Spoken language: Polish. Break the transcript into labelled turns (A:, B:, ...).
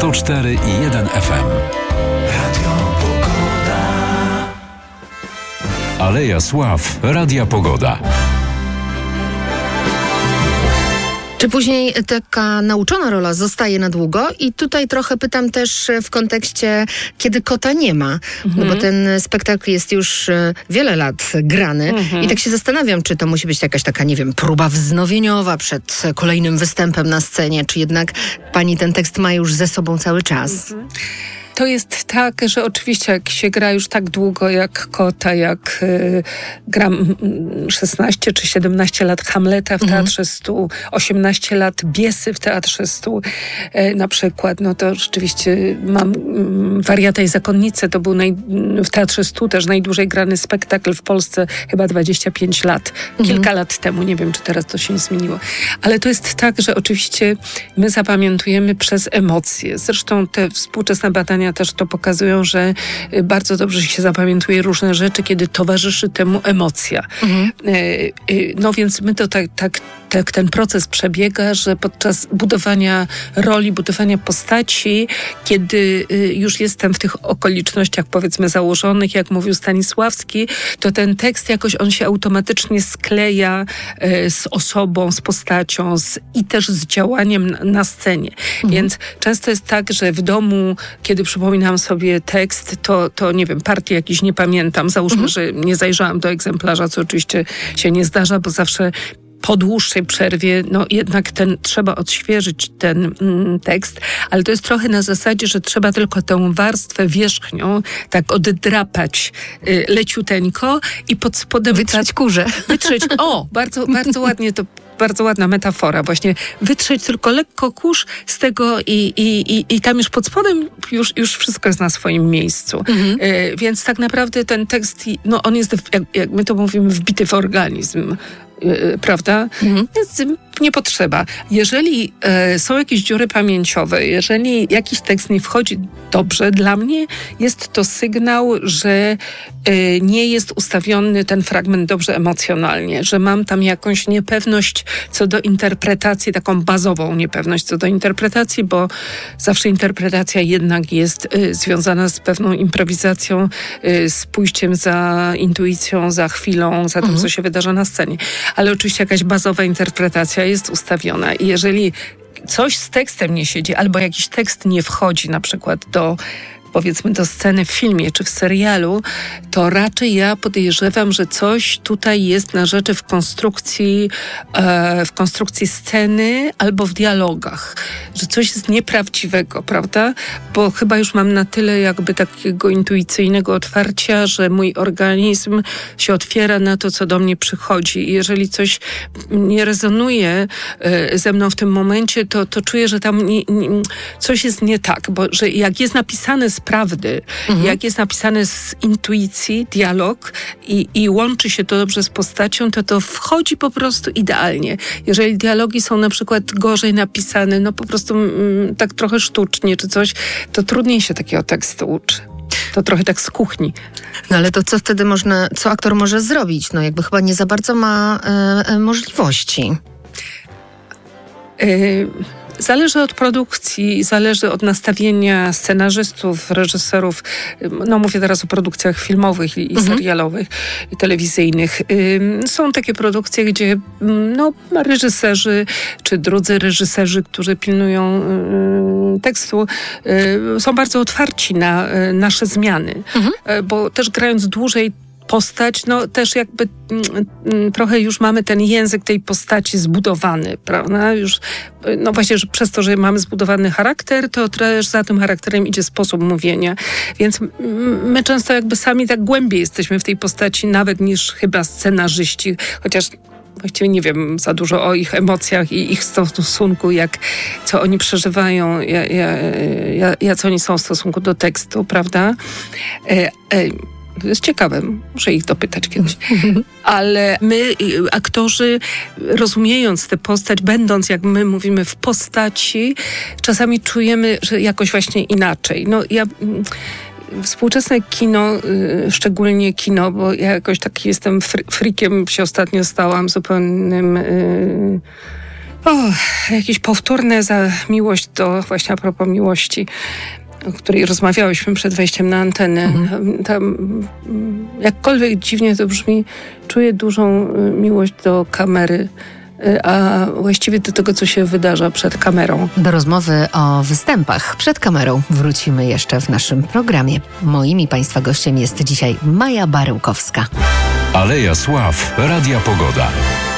A: 104,1 FM. Radio Pogoda. Aleja Sław, Radia Pogoda.
B: Czy później taka nauczona rola zostaje na długo? I tutaj trochę pytam też w kontekście, kiedy kota nie ma. No bo ten spektakl jest już wiele lat grany. I tak się zastanawiam, czy to musi być jakaś taka, nie wiem, próba wznowieniowa przed kolejnym występem na scenie, czy jednak pani ten tekst ma już ze sobą cały czas?
C: To jest tak, że oczywiście jak się gra już tak długo jak kota, jak gram 16 czy 17 lat Hamleta w Teatrze Stu, 18 lat Biesy w Teatrze Stu na przykład, no to rzeczywiście mam Wariata i Zakonnicę, to był w Teatrze Stu też najdłużej grany spektakl w Polsce, chyba 25 lat. Kilka lat temu, nie wiem czy teraz to się nie zmieniło. Ale to jest tak, że oczywiście my zapamiętujemy przez emocje. Zresztą te współczesne badania też to pokazują, że bardzo dobrze się zapamiętuje różne rzeczy, kiedy towarzyszy temu emocja. No więc my to tak ten proces przebiega, że podczas budowania roli, budowania postaci, kiedy już jestem w tych okolicznościach, powiedzmy, założonych, jak mówił Stanisławski, to ten tekst jakoś on się automatycznie skleja z osobą, z postacią i też z działaniem na scenie. Więc często jest tak, że w domu, kiedy przypominam sobie tekst, to nie wiem, partii jakiś nie pamiętam. Załóżmy, że nie zajrzałam do egzemplarza, co oczywiście się nie zdarza, bo zawsze po dłuższej przerwie, no jednak trzeba odświeżyć ten tekst, ale to jest trochę na zasadzie, że trzeba tylko tę warstwę wierzchnią tak oddrapać leciuteńko i pod spodem...
B: Wytrzeć kurze.
C: Bardzo, bardzo ładnie to... Bardzo ładna metafora. Właśnie wytrzeć tylko lekko kurz z tego i tam już pod spodem już wszystko jest na swoim miejscu. Więc tak naprawdę ten tekst, no on jest, jak my to mówimy, wbity w organizm. Prawda? Więc nie potrzeba. Jeżeli są jakieś dziury pamięciowe, jeżeli jakiś tekst nie wchodzi dobrze, dla mnie jest to sygnał, że nie jest ustawiony ten fragment dobrze emocjonalnie, że mam tam jakąś niepewność co do interpretacji, taką bazową niepewność co do interpretacji, bo zawsze interpretacja jednak jest związana z pewną improwizacją, z pójściem za intuicją, za chwilą, za tym, co się wydarza na scenie. Ale oczywiście jakaś bazowa interpretacja jest ustawiona i jeżeli coś z tekstem nie siedzi, albo jakiś tekst nie wchodzi na przykład powiedzmy do sceny w filmie czy w serialu, to raczej ja podejrzewam, że coś tutaj jest na rzeczy w konstrukcji sceny albo w dialogach, że coś jest nieprawdziwego, prawda? Bo chyba już mam na tyle jakby takiego intuicyjnego otwarcia, że mój organizm się otwiera na to, co do mnie przychodzi i jeżeli coś nie rezonuje ze mną w tym momencie, to czuję, że tam coś jest nie tak, bo że jak jest napisane z prawdy, jak jest napisane z intuicji, dialog i łączy się to dobrze z postacią, to wchodzi po prostu idealnie. Jeżeli dialogi są na przykład gorzej napisane, no po prostu tak trochę sztucznie czy coś, to trudniej się takiego tekstu uczy. To trochę tak z kuchni.
B: No ale to co wtedy co aktor może zrobić? No jakby chyba nie za bardzo ma możliwości.
C: Zależy od produkcji, zależy od nastawienia scenarzystów, reżyserów. No mówię teraz o produkcjach filmowych i serialowych, i telewizyjnych. Są takie produkcje, gdzie reżyserzy, czy drudzy reżyserzy, którzy pilnują tekstu, są bardzo otwarci na nasze zmiany. Bo też grając dłużej postać, no też jakby trochę już mamy ten język tej postaci zbudowany, prawda? Już, no właśnie, że przez to, że mamy zbudowany charakter, to też za tym charakterem idzie sposób mówienia. Więc my często jakby sami tak głębiej jesteśmy w tej postaci nawet niż chyba scenarzyści, chociaż właściwie nie wiem za dużo o ich emocjach i ich stosunku, co oni przeżywają, jak oni są w stosunku do tekstu, prawda? To jest ciekawe, muszę ich dopytać kiedyś. Ale my, aktorzy, rozumiejąc tę postać, będąc, jak my mówimy, w postaci, czasami czujemy, że jakoś właśnie inaczej. No ja... Współczesne kino, szczególnie kino, bo ja jakoś taki jestem frikiem, się ostatnio stałam zupełnym Jakieś powtórne miłość właśnie a propos miłości, o której rozmawiałyśmy przed wejściem na antenę. Jakkolwiek dziwnie to brzmi, czuję dużą miłość do kamery, a właściwie do tego, co się wydarza przed kamerą.
B: Do rozmowy o występach przed kamerą wrócimy jeszcze w naszym programie. Moim i Państwa gościem jest dzisiaj Maja Baryłkowska.
A: Aleja Sław, Radia Pogoda.